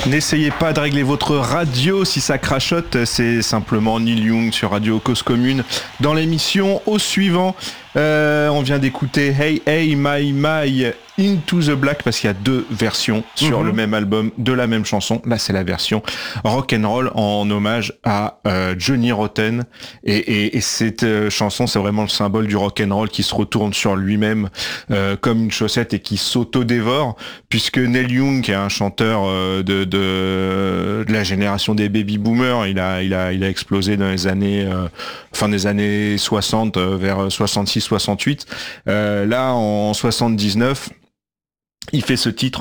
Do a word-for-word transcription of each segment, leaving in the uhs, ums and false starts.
N'essayez pas de régler votre radio si ça crachote, c'est simplement Neil Young sur Radio Cause Commune. Dans l'émission, au suivant, euh, on vient d'écouter Hey Hey My My Into the Black parce qu'il y a deux versions sur mm-hmm. le même album de la même chanson. Là, c'est la version rock and roll en hommage à euh, Johnny Rotten. Et, et, et cette euh, chanson, c'est vraiment le symbole du rock and roll qui se retourne sur lui-même euh, comme une chaussette et qui s'auto-dévore, puisque Neil Young, qui est un chanteur euh, de, de de la génération des baby boomers, il a il a il a explosé dans les années euh, fin des années soixante euh, vers soixante-six soixante-huit. Euh, là, en soixante-dix-neuf. Il fait ce titre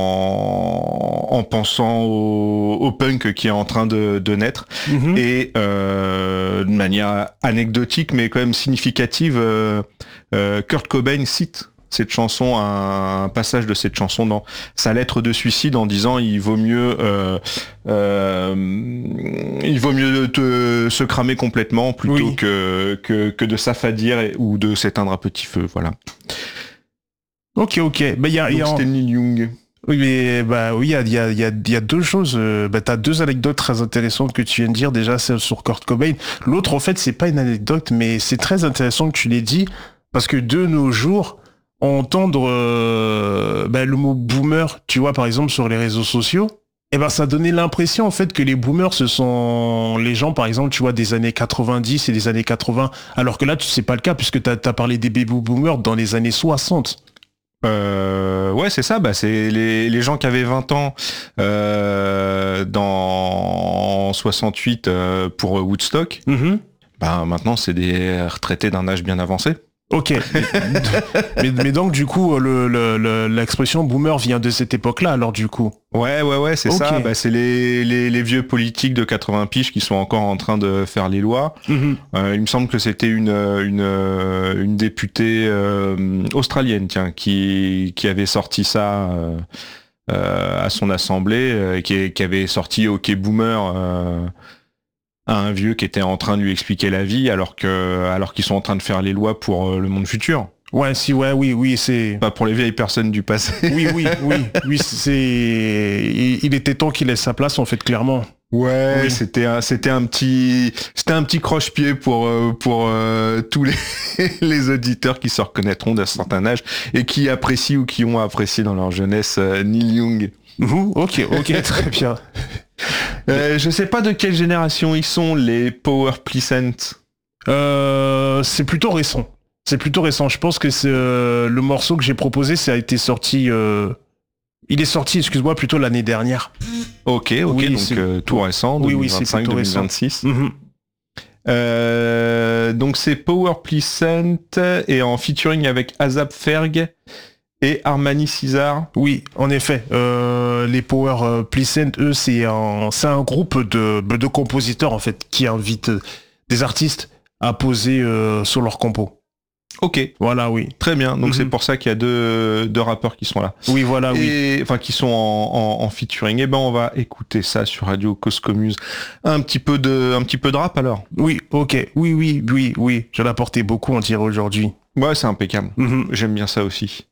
en, en pensant au, au punk qui est en train de, de naître mmh. et euh, de manière anecdotique mais quand même significative, euh, euh, Kurt Cobain cite cette chanson, un, un passage de cette chanson dans sa lettre de suicide en disant il vaut mieux euh, euh, il vaut mieux te, se cramer complètement plutôt oui. que, que que de s'affadir et, ou de s'éteindre à petit feu, voilà. Ok, ok. Bah, y a, Donc y a... c'était Neil Young. Oui, mais bah oui, il y a, y, a, y, a, y a deux choses. Euh, bah, t'as deux anecdotes très intéressantes que tu viens de dire. Déjà, celle sur Kurt Cobain. L'autre, en fait, c'est pas une anecdote, mais c'est très intéressant que tu l'aies dit parce que de nos jours, entendre euh, bah, le mot boomer, tu vois, par exemple, sur les réseaux sociaux, eh ben, ça donnait l'impression, en fait, que les boomers, ce sont les gens, par exemple, tu vois, des années quatre-vingt-dix et des années quatre-vingts. Alors que là, tu sais pas le cas puisque t'as, t'as parlé des baby boomers dans les années soixante. Euh, ouais, c'est ça. Bah, c'est les, les gens qui avaient vingt ans euh, dans soixante-huit euh, pour Woodstock. Mm-hmm. Bah, maintenant, c'est des retraités d'un âge bien avancé. Ok. mais, mais donc, du coup, le, le, le, l'expression boomer vient de cette époque-là, alors, du coup. Ouais, ouais, ouais, c'est okay. ça. Bah, c'est les, les, les vieux politiques de quatre-vingts piges qui sont encore en train de faire les lois. Mm-hmm. Euh, il me semble que c'était une, une, une députée euh, australienne, tiens, qui, qui avait sorti ça euh, euh, à son assemblée, euh, qui, qui avait sorti OK Boomer. Euh, à un vieux qui était en train de lui expliquer la vie alors que alors qu'ils sont en train de faire les lois pour euh, le monde futur. Ouais, si, ouais, oui, oui, c'est... Pas pour les vieilles personnes du passé. Oui, oui, oui, oui, c'est... Il, il était temps qu'il laisse sa place, en fait, clairement. Ouais, oui. c'était un, c'était un petit, c'était un petit croche-pied pour, euh, pour euh, tous les, les auditeurs qui se reconnaîtront d'un certain âge et qui apprécient ou qui ont apprécié dans leur jeunesse euh, Neil Young. Mmh, ok, ok, très bien. Euh, je sais pas de quelle génération ils sont, les Power Pleasant. Euh, c'est plutôt récent. C'est plutôt récent. Je pense que c'est euh, le morceau que j'ai proposé, ça a été sorti. Euh... Il est sorti, excuse-moi, plutôt l'année dernière. Ok, ok, oui, donc euh, tout récent, oui, deux mille vingt-cinq, oui, deux mille vingt-six. Mm-hmm. Euh, donc c'est Power Pleasant et en featuring avec Azap Ferg et Armani Cesar. Oui, en effet. Euh, les Power Pleasant, eux, c'est un, c'est un groupe de, de compositeurs, en fait, qui invitent des artistes à poser euh, sur leur compo. Ok. Voilà, oui. Très bien. Donc mm-hmm. c'est pour ça qu'il y a deux, deux rappeurs qui sont là. Oui, voilà, et, oui. Enfin, qui sont en, en, en featuring. Eh ben, on va écouter ça sur Radio Cause Commune. Un petit peu de, un petit peu de rap, alors. Oui, ok. Oui, oui, oui, oui. J'en ai apporté beaucoup, on dirait, aujourd'hui. Ouais, c'est impeccable. Mm-hmm. J'aime bien ça aussi.